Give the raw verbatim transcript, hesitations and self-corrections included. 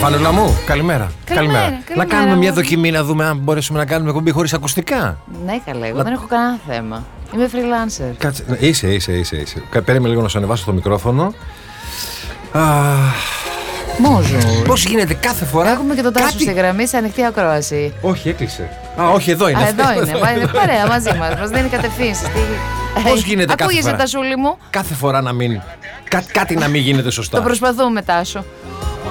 Φανούλα μου, καλημέρα. Καλημέρα, καλημέρα. Να κάνουμε μια δοκιμή να δούμε αν μπορέσουμε να κάνουμε εκπομπή χωρίς ακουστικά. Ναι, καλά, εγώ να... δεν έχω κανένα θέμα. Είμαι freelancer. Κάτσε, είσαι, είσαι, είσαι, είσαι. Περίμενε λίγο να σου ανεβάσω το μικρόφωνο. Μόζου. Πώς γίνεται κάθε φορά. Έχουμε και τον Τάσο κάτι... στη γραμμή σε ανοιχτή ακρόαση. Όχι, έκλεισε. Α, όχι, εδώ είναι. Α, εδώ είναι. Είναι παρέα μαζί μας. Μας δίνει κατευθύνσεις. Πώς γίνεται Ακούγεσαι, κάθε φορά. Τασούλη μου. Κάθε φορά να μην. Κά, κάτι να μην γίνεται σωστά. Το προσπαθούμε, Τάσο.